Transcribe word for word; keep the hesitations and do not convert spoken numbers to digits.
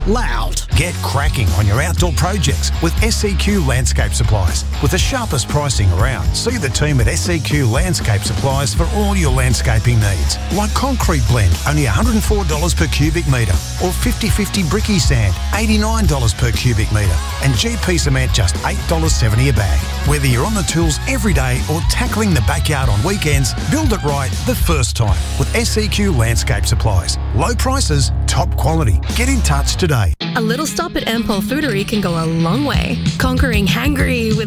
loud. Get cracking on your outdoor projects with S E Q Landscape Supplies. With the sharpest pricing around, see the team at S E Q Landscape Supplies for all your landscaping needs. Like concrete blend, only one hundred four dollars per cubic metre, or fifty fifty bricky sand, eighty-nine dollars per cubic metre, and G P cement just eight dollars seventy a bag. Whether you're on the tools every day or tackling the backyard on weekends, build it right the first time with S E Q Landscape Supplies. Low prices, top quality. Get in touch today. A little stop at Ampol Foodery can go a long way. Conquering hangry with